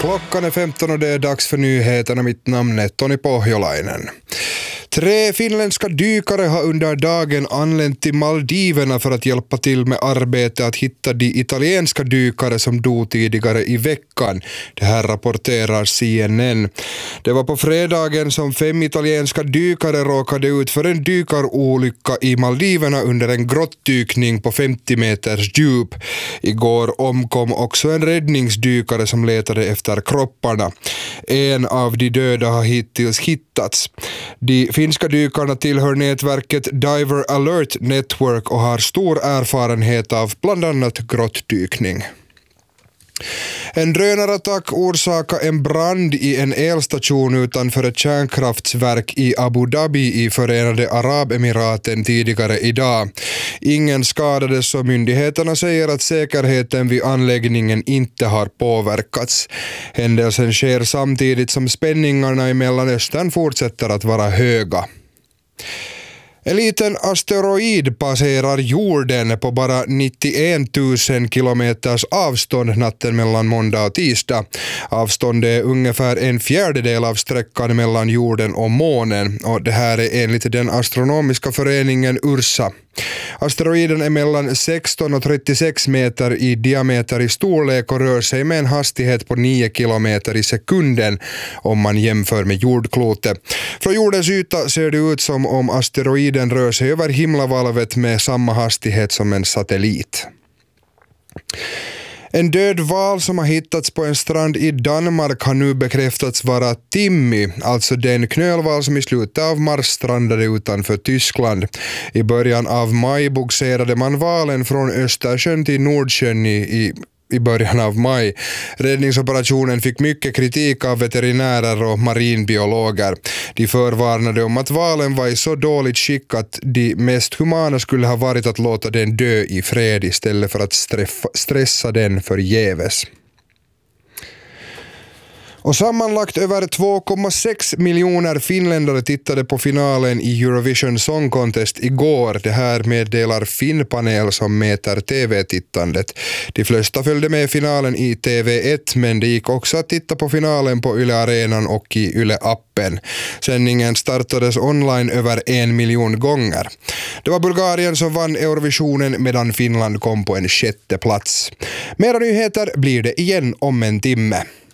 Klockan är 15 och det är dags för nyheterna. Mitt namn är Toni Pohjolainen. 3 finländska dykare har under dagen anlänt till Maldiverna för att hjälpa till med arbete att hitta de italienska dykare som dog tidigare i veckan. Det här rapporterar CNN. Det var på fredagen som 5 italienska dykare råkade ut för en dykarolycka i Maldiverna under en grottdykning på 50 meters djup. Igår omkom också en räddningsdykare som letade efter kropparna. En av de döda har hittills hittats. De finska dykarna tillhör nätverket Diver Alert Network och har stor erfarenhet av bland annat grottdykning. En drönarattack orsakade en brand i en elstation utanför ett kärnkraftsverk i Abu Dhabi i Förenade Arabemiraten tidigare idag. Ingen skadades och myndigheterna säger att säkerheten vid anläggningen inte har påverkats. Händelsen sker samtidigt som spänningarna i Mellanöstern fortsätter att vara höga. En liten asteroid passerar jorden på bara 91 000 kilometers avstånd natten mellan måndag och tisdag. Avståndet är ungefär en fjärdedel av sträckan mellan jorden och månen och det här är enligt den astronomiska föreningen Ursa. Asteroiden är mellan 16 och 36 meter i diameter i storlek och rör sig med en hastighet på 9 kilometer i sekunden om man jämför med jordklotet. Från jordens yta ser det ut som om asteroiden rör sig över himlavalvet med samma hastighet som en satellit. En död val som har hittats på en strand i Danmark har nu bekräftats vara Timmy, alltså den knölval som i slutet av mars strandade utanför Tyskland. I början av maj bogserade man valen från Östersjön till Nordsjön i början av maj. Räddningsoperationen fick mycket kritik av veterinärer och marinbiologer. De förvarnade om att valen var i så dåligt skick att de mest humana skulle ha varit att låta den dö i fred istället för att stressa den förgäves. Och sammanlagt över 2,6 miljoner finländare tittade på finalen i Eurovision Song Contest igår. Det här meddelar Finnpanel som mäter tv-tittandet. De flesta följde med finalen i TV1 men det gick också att titta på finalen på Yle Arenan och i Yle-appen. Sändningen startades online över 1 miljon gånger. Det var Bulgarien som vann Eurovisionen medan Finland kom på en 6:e plats. Mera nyheter blir det igen om en timme.